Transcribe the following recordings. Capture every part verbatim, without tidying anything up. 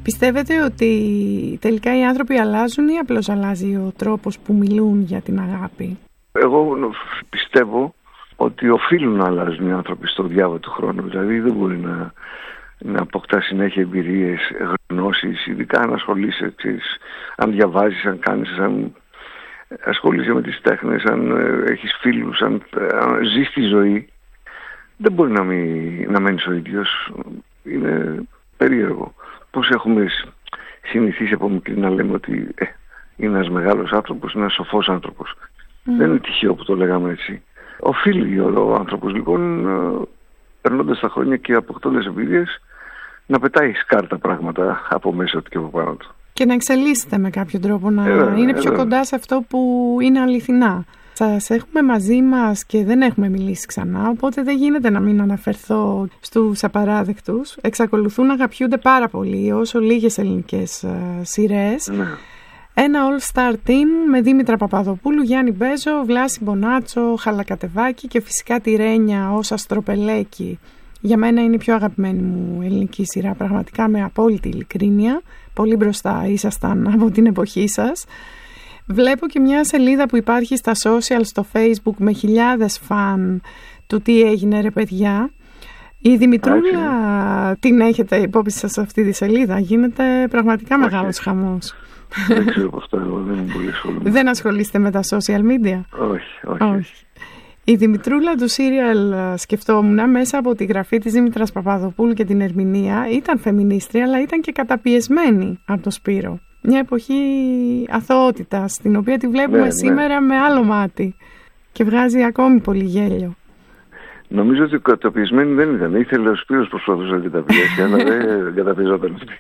Πιστεύετε ότι τελικά οι άνθρωποι αλλάζουν ή απλώς αλλάζει ο τρόπος που μιλούν για την αγάπη? Εγώ πιστεύω ότι οφείλουν να αλλάζουν οι άνθρωποι στο διάβα του χρόνου. Δηλαδή δεν μπορεί να, να αποκτά συνέχεια εμπειρίες, γνώσεις, ειδικά αν ασχολείσαι, ξέρεις, αν διαβάζεις, αν κάνεις, αν ασχολείσαι με τις τέχνες, αν έχεις φίλους, αν, αν ζεις τη ζωή. Δεν μπορεί να, μην, να μένεις ο ίδιος. Είναι περίεργο. Πώς έχουμε συνηθίσει από μικρή να λέμε ότι ε, είναι ένας μεγάλος άνθρωπος, είναι ένας σοφός άνθρωπος. Mm. Δεν είναι τυχαίο που το λέγαμε έτσι. Οφείλει ο άνθρωπος λοιπόν, περνώντας τα χρόνια και αποκτώντας εμπειρίες, να πετάει σκάρτα πράγματα από μέσα του και από πάνω του. Και να εξελίσσεται με κάποιο τρόπο, να ε, είναι πιο ε, κοντά σε αυτό που είναι αληθινά. Σας έχουμε μαζί μας και δεν έχουμε μιλήσει ξανά, οπότε δεν γίνεται να μην αναφερθώ στους απαράδεκτους. Εξακολουθούν να αγαπιούνται πάρα πολύ, όσο λίγες ελληνικές uh, σειρές. Ναι. Ένα all-star team με Δήμητρα Παπαδοπούλου, Γιάννη Μπέζο, Βλάση Μπονάτσο, Χαλακατεβάκη και φυσικά τη Ρένια ως Αστροπελέκη. Για μένα είναι η πιο αγαπημένη μου ελληνική σειρά, πραγματικά με απόλυτη ειλικρίνεια. Πολύ μπροστά ήσασταν από την εποχή σας. Βλέπω και μια σελίδα που υπάρχει στα social, στο Facebook, με χιλιάδες φαν του τι έγινε ρε παιδιά. Η Δημητρούλα Άχι. την έχετε υπόψη σας αυτή τη σελίδα? Γίνεται πραγματικά Άχι. μεγάλος χαμός. Δεν ξέρω από αυτό, εγώ δεν είμαι πολύ ασχολούμαι. Δεν ασχολείστε με τα social media? Όχι, όχι. όχι. Η Δημητρούλα του serial, σκεφτόμουν, μέσα από τη γραφή της Δήμητρας Παπαδοπούλου και την ερμηνεία, ήταν φεμινίστρια, αλλά ήταν και καταπιεσμένη από το Σπύρο. Μια εποχή αθωότητας, την οποία τη βλέπουμε ναι, σήμερα ναι. με άλλο μάτι και βγάζει ακόμη πολύ γέλιο. Νομίζω ότι καταπιεσμένη δεν ήταν. Ήθελε ο Σπύρος προσπαθούσε να καταπιέσει, αλλά δεν καταπιεζόταν αυτή.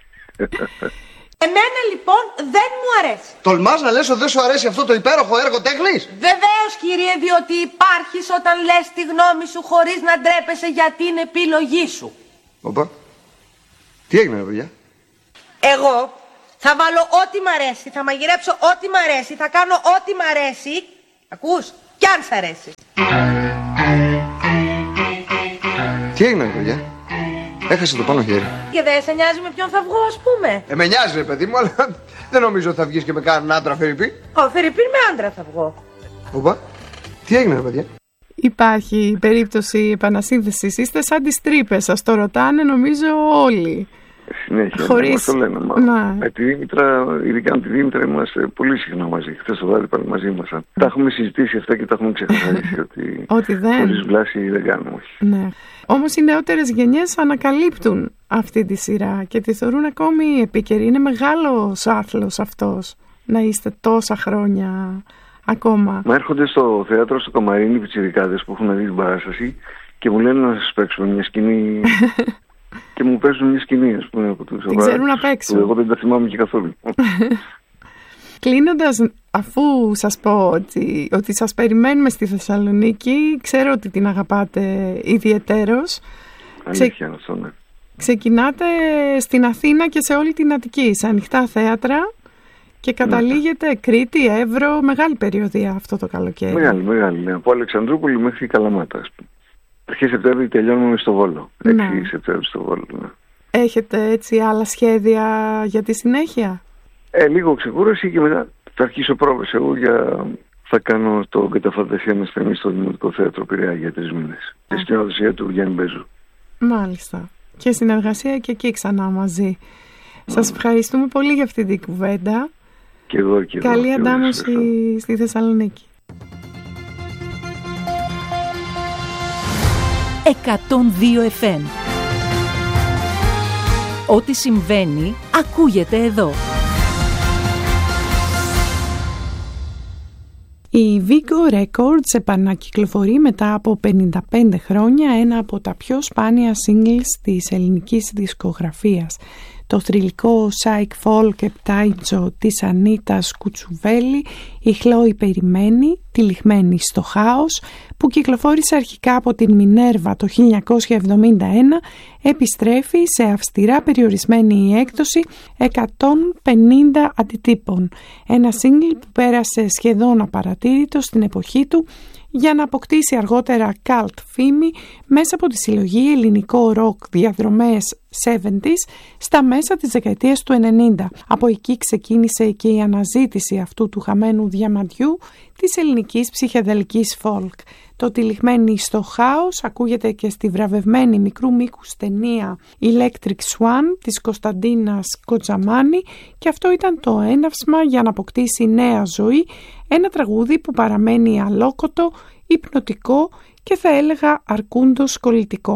Εμένα λοιπόν δεν μου αρέσει. Τολμάς να λες ότι δεν σου αρέσει αυτό το υπέροχο έργο τέχνης? Βεβαίως κύριε, διότι υπάρχεις όταν λες τη γνώμη σου χωρίς να ντρέπεσαι για την επιλογή σου. Οπα, τι έγινε ρε παιδιά? Εγώ θα βάλω ό,τι μ' αρέσει, θα μαγειρέψω ό,τι μ' αρέσει, θα κάνω ό,τι μ' αρέσει. Ακούς? Κι αν σ' αρέσει. Τι έγινε ρε παιδιά? Έχασε το πάνω χέρι. Και δεν σε νοιάζει με ποιον θα βγω, ας πούμε? Ε, με νοιάζει ρε παιδί μου, αλλά δεν νομίζω ότι θα βγεις και με κανέναν άντρα Φερρυπίν. Ω, Φερρυπίν με άντρα θα βγω. Οπα, τι έγινε ρε παιδιά? Υπάρχει περίπτωση επανασύνθεσης? Είστε σαν τις τρύπες, σας το ρωτάνε νομίζω όλοι. Συνέχεια, χωρίς... ναι, το λένε. Μα. Με τη Δήμητρα, ειδικά με τη Δήμητρα είμαστε πολύ συχνά μαζί. Χθες το βράδυ πάλι μαζί μας. Mm. Τα έχουμε συζητήσει αυτά και τα έχουμε ξεκαθαρίσει ότι, ότι δεν... χωρίς Βλάση δεν κάνουμε, όχι. Ναι. Όμως οι νεότερες γενιές ανακαλύπτουν αυτή τη σειρά και τη θεωρούν ακόμη επίκαιρη. Είναι μεγάλος άθλος αυτός να είστε τόσα χρόνια ακόμα. Μα έρχονται στο θέατρο στο Καμαρίνι οι πιτσιρικάδες που έχουν δει την παράσταση και μου λένε να σας παίξουμε μια σκηνή. Και μου παίζουν μια σκηνή, ας πούμε, από τους. Την ξέρουν να παίξουν. Εγώ δεν τα θυμάμαι και καθόλου. Κλείνοντας, αφού σας πω ότι, ότι σας περιμένουμε στη Θεσσαλονίκη, ξέρω ότι την αγαπάτε ιδιαιτέρως. Αλήθεια, Ξε... αυτό, ναι. Ξεκινάτε στην Αθήνα και σε όλη την Αττική, σε ανοιχτά θέατρα και καταλήγετε ναι. Κρήτη, Εύρο, μεγάλη περιοδία αυτό το καλοκαίρι. Μεγάλη, μεγάλη, ναι. Από Αλεξανδρούπολη μέχρι Καλαμάτα, ας πούμε. Αρχές Σεπτέμβρη τελειώνουμε στο Βόλο. Ναι. έξι Σεπτέμβρη στο Βόλο, ναι. Έχετε έτσι άλλα σχέδια για τη συνέχεια? Ε, λίγο ξεκούραση και μετά θα αρχίσω πρόβες εγώ για... Θα κάνω το καταφαντασία με στενή στο Δημοτικό Θέατρο Πειραιά για τρεις μήνες. Και στην οδοσία του Γιάννη Μπέζου. Μάλιστα. Και συνεργασία και εκεί ξανά μαζί. Mm. Σας ευχαριστούμε πολύ για αυτή την κουβέντα. Και εγώ και εγώ. Καλή αντάμωση στη Θεσσαλονίκη. εκατόν δύο εφ εμ. Ό,τι συμβαίνει ακούγεται εδώ. Η Vigo Records επανακυκλοφορεί μετά από πενήντα πέντε χρόνια ένα από τα πιο σπάνια singles της ελληνικής δισκογραφίας. Το θρυλικό psych folk επτάιτσο της Ανίτας Κουτσουβέλη, η Χλόη Περιμένη, τυλιγμένη στο χάος, που κυκλοφόρησε αρχικά από την Μινέρβα το χίλια εννιακόσια εβδομήντα ένα, επιστρέφει σε αυστηρά περιορισμένη έκδοση εκατόν πενήντα αντιτύπων. Ένα single που πέρασε σχεδόν απαρατήρητο στην εποχή του, για να αποκτήσει αργότερα cult φήμη μέσα από τη συλλογή ελληνικό ροκ διαδρομές εβδομήντα στα μέσα της δεκαετίας του ενενήντα. Από εκεί ξεκίνησε και η αναζήτηση αυτού του χαμένου διαμαντιού της ελληνικής ψυχεδελικής folk. Το τυλιγμένη στο χάος ακούγεται και στη βραβευμένη μικρού μήκους ταινία Electric Swan της Κωνσταντίνας Κοτζαμάνη, και αυτό ήταν το έναυσμα για να αποκτήσει νέα ζωή ένα τραγούδι που παραμένει αλόκοτο, υπνοτικό και θα έλεγα αρκούντος κολλητικό.